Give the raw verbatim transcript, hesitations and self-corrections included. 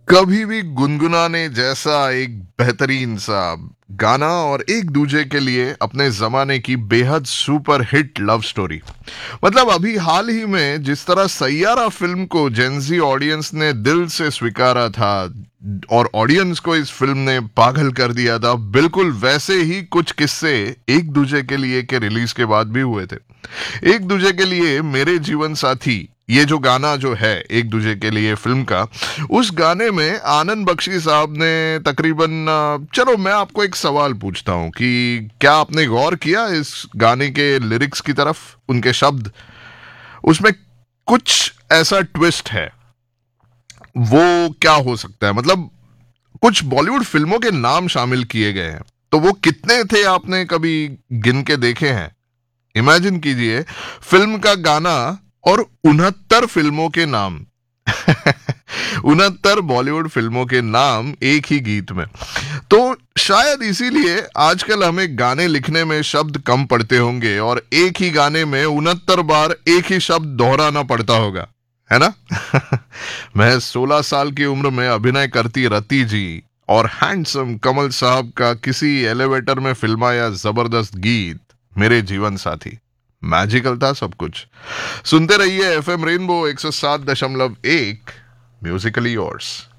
कभी भी गुनगुनाने जैसा एक बेहतरीन सा गाना और एक दूजे के लिए अपने जमाने की बेहद सुपर हिट लव स्टोरी। मतलब अभी हाल ही में जिस तरह सैयारा फिल्म को जेंजी ऑडियंस ने दिल से स्वीकारा था और ऑडियंस को इस फिल्म ने पागल कर दिया था, बिल्कुल वैसे ही कुछ किस्से एक दूजे के लिए के रिलीज के बाद भी हुए थे। एक दूजे के लिए मेरे जीवन साथी, ये जो गाना जो है एक दूजे के लिए फिल्म का, उस गाने में आनंद बख्शी साहब ने तकरीबन अ, चलो मैं आपको एक सवाल पूछता हूं कि क्या आपने गौर किया इस गाने के लिरिक्स की तरफ, उनके शब्द, उसमें कुछ ऐसा ट्विस्ट है, वो क्या हो सकता है? मतलब कुछ बॉलीवुड फिल्मों के नाम शामिल किए गए हैं, तो वो कितने थे आपने कभी गिन के देखे हैं? इमेजिन कीजिए, फिल्म का गाना और उनहत्तर फिल्मों के नाम। उनहत्तर बॉलीवुड फिल्मों के नाम एक ही गीत में। तो शायद इसीलिए आजकल हमें गाने लिखने में शब्द कम पड़ते होंगे और एक ही गाने में उनहत्तर बार एक ही शब्द दोहराना पड़ता होगा, है ना? मैं सोलह साल की उम्र में अभिनय करती रति जी और हैंडसम कमल साहब का किसी एलिवेटर में फिल्माया जबरदस्त गीत मेरे जीवन साथी। मैजिकल था सब कुछ। सुनते रहिए एफएम रेनबो एक सौ सात दशमलव एक, म्यूजिकली योर्स।